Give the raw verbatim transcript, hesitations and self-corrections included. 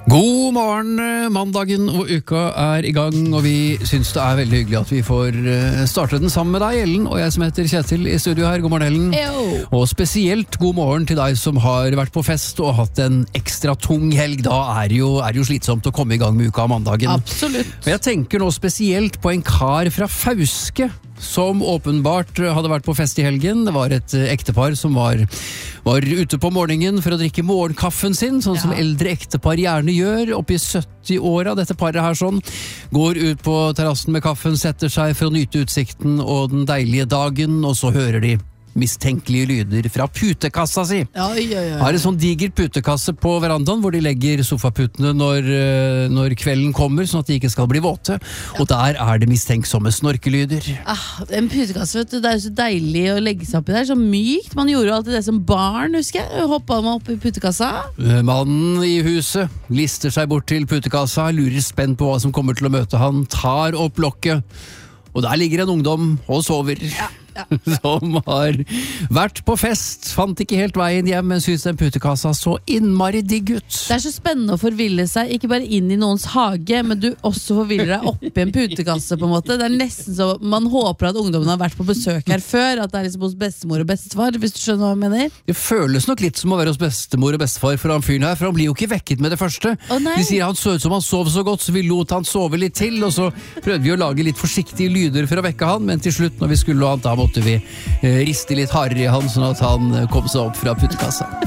God morgen, mandagen og uka er i gang, og vi synes det er veldig hyggelig at vi får eh, starte den sammen med deg, Ellen, og jeg som heter Kjetil i studio her. God morgen, Ellen. Eyo. Og spesielt god morgen til deg som har vært på fest og hatt en ekstra tung helg. Da er det jo, er det jo slitsomt å komme i gang med uka av mandagen. Absolutt. Og jeg tenker nå spesielt på en kar fra Fauske, som åpenbart hadde vært på fest i helgen. Det var et ektepar som var, var ute på morgenen for å drikke morgenkaffen sin, sånn som Ja. eldre ektepar gjerne gjør, oppi sytti-åra. Dette paret her sånn, går ut på terrassen med kaffen, setter seg for å nyte utsikten og den deilige dagen, og så hører de mistenkelige lyder fra putekassa si. Oi, oi, oi. Har en sånn diger putekasse på verandaen hvor de legger sofaputene når, eh, når kvelden kommer, sånn at de ikke skal bli våte. Og der er det mistenksomme snorkelyder. Ah, en putekasse, vet du, det er jo så deilig å legge seg opp i der, så mykt. Man gjorde jo alltid det som barn, husker jeg. Hoppet man opp i putekassa. Eh, Mannen i huset lister seg bort til putekassa, lurer spent på hva som kommer til å møte han, tar opp lokket, og der ligger en ungdom og sover. Ja, ja. Som har vært på fest, fant ikke helt veien hjem, men synes den putekassa så innmari digg ut. Det er så spennende å forville seg, ikke bare inn i noens hage, men du også forviller deg opp i en putekasse, på en måte. Det er nesten så man håper at ungdommen har vært på besøk her før, at det er liksom hos bestemor og bestefar, hvis du skjønner hva jeg mener. Det føles nok litt som å være hos bestemor og bestefar for han fyren her, for han blir jo ikke vekket med det første. Å, nei. De sier han så ut som han sov så godt, så vi lot han sove litt til, og så prøvde vi å lage litt forsiktige lyder for å vekke han, men til slutt, når vi skulle ha han, da måtte vi eh, riste litt hardere i han, sånn at han eh, kom seg opp fra putekassa.